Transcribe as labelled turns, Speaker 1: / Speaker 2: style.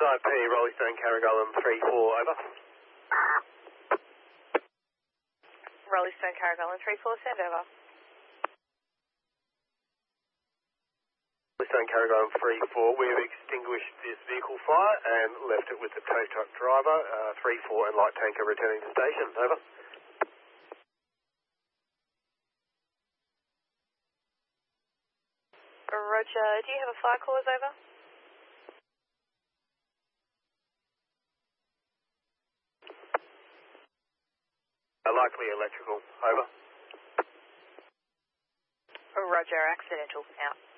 Speaker 1: IP, Rolling Stone, Carrigaline 3-4, over.
Speaker 2: Rolling Stone, Carrigaline 3-4, send over.
Speaker 1: Rolling Stone, Carrigaline 3-4, we have extinguished this vehicle fire and left it with the tow truck driver, 3-4 and light tanker returning to station, over.
Speaker 2: Roger, do you have a fire cause, over?
Speaker 1: Likely electrical, over.
Speaker 2: Roger, accidental, out.